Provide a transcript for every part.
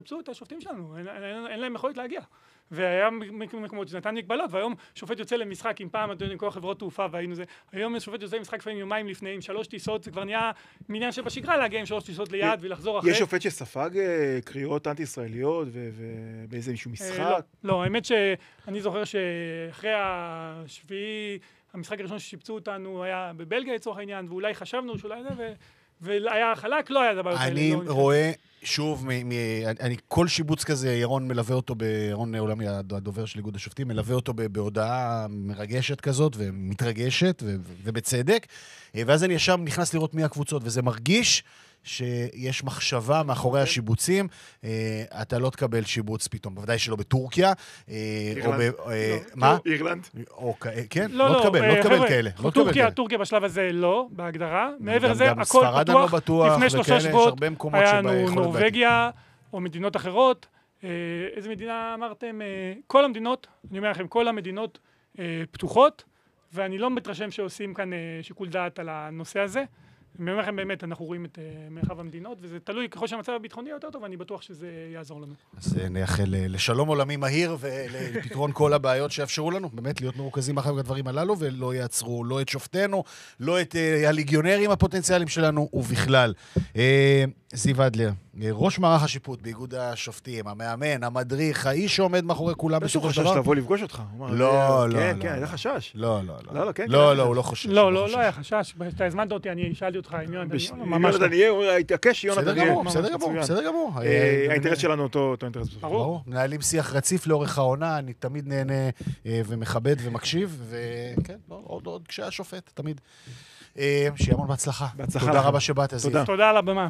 שיבצו את השופטים שלנו, אין להם יכולת להגיע. והיה מקומות שנתן מגבלות, והיום שופט יוצא למשחק עם פעם כל חברות תעופה והיינו זה, היום שופט יוצא למשחק לפעמים יומיים לפני, עם 3 טיסות, זה כבר נהיה מניין שבשגרה להגיע עם 3 טיסות ליד ולחזור אחרי. יש שופט שספג קריאות אנטי-ישראליות ובאיזה מישהו משחק? לא, האמת שאני זוכר שאחרי השביעי, המשחק הראשון ששיפצו אותנו היה בבלגיה לצורך העניין, ואולי חשבנו שאולי זה, והיה חלק, לא היה דבר. אני רואה שוב, אני כל שיבוץ כזה, ירון מלווה אותו, ירון עולמי, הדובר של איגוד השופטים, מלווה אותו בהודעה מרגשת כזאת, ומתרגשת, ובצדק, ואז אני ישר נכנס לראות מי הקבוצות, וזה מרגיש שיש מחשבה מאחורי השיבוצים, אתה לא תקבל שיבוץ פתאום, בוודאי שלא בטורקיה, מה? אירלנד? כן, לא תקבל כאלה. טורקיה בשלב הזה לא, בהגדרה, מעבר לזה, גם הכל ספרד לא בטוח, לפני 3 שבועות, היה לנו שבהם נורווגיה, או מדינות אחרות, איזה מדינה אמרתם? כל המדינות, אני אומר לכם, כל המדינות פתוחות, ואני לא מתרשם שעושים כאן שיקול דעת על הנושא הזה. אני אומר לכם באמת, אנחנו רואים את מרחב המדינות, וזה תלוי ככל שהמצב הביטחוני יותר טוב, ואני בטוח שזה יעזור לנו. אז נאחל לשלום עולמי מהיר, ולפתרון כל הבעיות שיאפשרו לנו, באמת להיות מרוכזים אחר הדברים הללו, ולא יעצרו לא את שופטנו, לא את הליגיונרים הפוטנציאליים שלנו, ובכלל. זיו אדלר, ראש מערך השיפוט באיגוד השופטים, המאמן, המדריך, האיש שעומד מאחורי כולם בסופו של דבר. לבוא לפגוש אותך. לא. כן, היה חשש. לא, הוא לא חושש. לא היה חשש. אתה הזמנת אותי, אני שאלתי אותך עם יונתן ממש. יונתן יהיה, התעקש יונתן יהיה. בסדר גמור. האינטרס שלנו אותו אינטרס. ברור. מנהלים שיח רציף לאורך העונה, אני תמיד נהנה ומכבד ומקשיב, וכן, עוד כשהשופט, תמיד. שיהיה המון בהצלחה. תודה רבה שבאת, זיו. תודה על הבמה.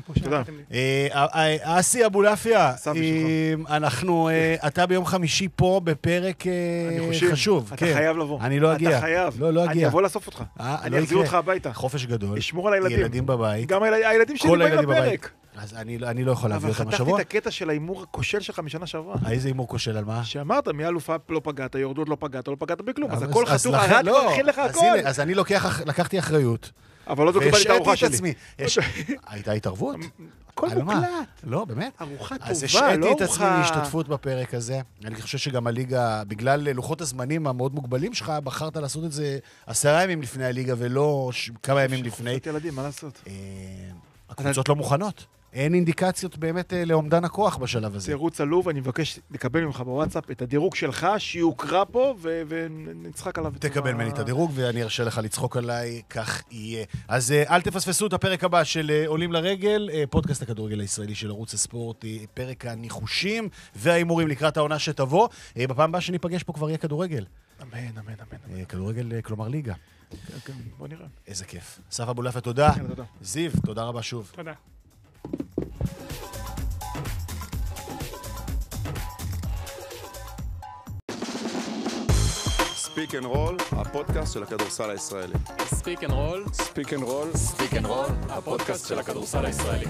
אסי אבולעפיה, אתה ביום חמישי פה בפרק חשוב. אתה חייב לבוא. אני לא אגיע. אתה חייב. לא אגיע. אני אבוא לאסוף אותך. אני אחזיר אותך הביתה. חופש גדול. ישמור על הילדים. ילדים בבית. גם הילדים שלי באים לפרק. אז אני לא יכול להביא אותם השבוע. אבל חתכתי את הקטע של האימור הכושל שלך משנה שעברה. איזה אימור כושל על מה? שאמרת, מאלופה לא פגעת, יורדות לא פגעת בכלום. אז הכל חתוך, רק מכין לך הכל. אז אני לקחתי אחריות. אבל לא קיבלתי את הארוחה שלי. הייתה התערבות? הכל מוקלט. לא, באמת? ארוחה טובה, לא ארוחה. אז השאתי את עצמי להשתתפות בפרק הזה. אני חושב שגם הליגה, בגלל לוחות הזמנים המאוד מוגבלים שלך, בחרת לעשות את זה 10 ימים לפני הליגה, ולא כמה ימים לפני. חופשת ילדים, מה לעשות? הקבוצות לא מוכנות. אין אינדיקציות באמת לעומדן הכוח בשלב הזה. זה רוץ עלוב, אני מבקש לקבל ממך בוואטסאפ את הדירוג שלך, שיוקרא פה, ונצחק עליו. תקבל ממני את הדירוג, ואני ארשה לך לצחוק עליי, כך יהיה. אז אל תפספסו את הפרק הבא של עולים לרגל, פודקאסט הכדורגל הישראלי של ערוץ הספורט, פרק הניחושים והאימורים לקראת העונה שתבוא. בפעם הבאה שניפגש פה כבר יהיה כדורגל. אמן. כדורגל, כלומר ליגה. כן, בוא נראה. איזה כיף. אסף אבולעפיה, תודה. זיו, תודה רבה שוב. תודה. ספיק אנד רול, הפודקאסט של הכדורסל הישראלי. ספיק אנד רול, ספיק אנד רול, ספיק אנד רול, הפודקאסט של הכדורסל הישראלי.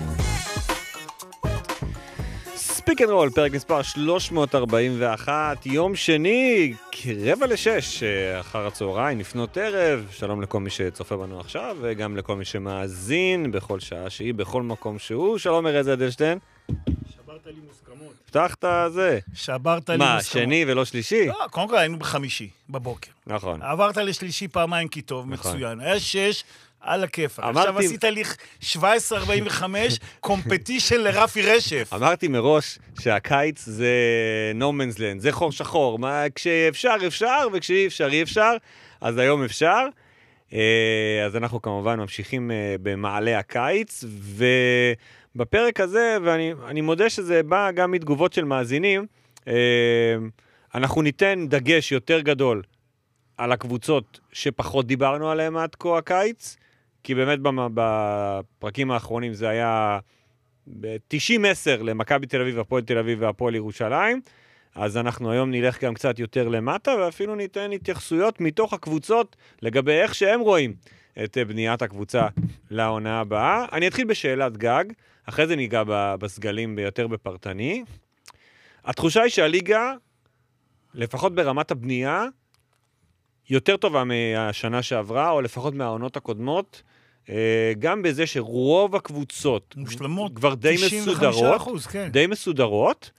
ספיק אנד רול, פרק מספר 341, יום שני, 5:45 אחר הצהריים, לפנות ערב. שלום לכל מי שצופה בנו עכשיו, וגם לכל מי שמאזין בכל שעה שהיא, בכל מקום שהוא. שלום ארז אדלשטיין. שברת לי מוסכמות. פתחת זה. שברת לי מוסכמות. מה, שני ולא שלישי? לא, קודם כל היינו בחמישי, בבוקר. נכון. עברת לשלישי פעמיים כי טוב, מצוין. היה 6, על הכיפה. אמרתי... עכשיו עשית לי 17:45, קומפטישן לרפי רשף. אמרתי מראש שהקיץ זה no man's land, זה חור שחור. כשאפשר, אפשר, וכשאי אפשר, אי אפשר. אז היום אפשר. אז אנחנו כמובן ממשיכים במעלה הקיץ, ובפרק הזה, ואני מודה שזה בא גם מתגובות של מאזינים, אנחנו ניתן דגש יותר גדול על הקבוצות שפחות דיברנו עליהן עד כה הקיץ, כי באמת בפרקים האחרונים זה היה 90-10 למכבי תל אביב, הפועל תל אביב והפועל ירושלים, אז אנחנו היום נלך גם קצת יותר למטה, ואפילו ניתן התייחסויות מתוך הקבוצות לגבי איך שהם רואים את בניית הקבוצה לעונה הבאה. אני אתחיל בשאלת גג, אחרי זה ניגע בסגלים ביותר בפרטני. התחושה היא שהליגה, לפחות ברמת הבנייה, יותר טובה מהשנה שעברה, או לפחות מהעונות הקודמות, גם בזה שרוב הקבוצות מושלמות, כבר די מסודרות, כן. די מסודרות,